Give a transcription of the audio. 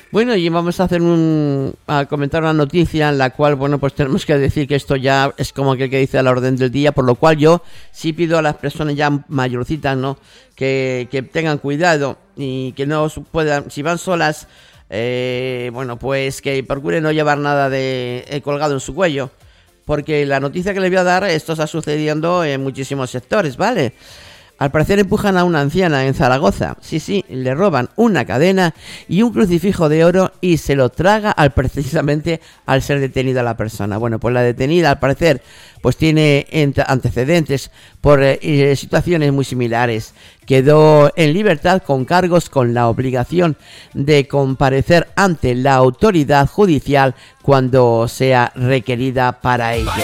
Bueno, y vamos a a comentar una noticia en la cual, bueno, pues tenemos que decir que esto ya es como aquel que dice a la orden del día, por lo cual yo sí pido a las personas ya mayorcitas, ¿no? Que tengan cuidado y que no puedan, si van solas, bueno, pues que procuren no llevar nada de colgado en su cuello, porque la noticia que les voy a dar, esto está sucediendo en muchísimos sectores, ¿vale? Al parecer empujan a una anciana en Zaragoza. Sí, le roban una cadena y un crucifijo de oro y se lo traga precisamente al ser detenida la persona. Bueno, pues la detenida al parecer pues tiene antecedentes por situaciones muy similares. Quedó en libertad con cargos con la obligación de comparecer ante la autoridad judicial cuando sea requerida para ello.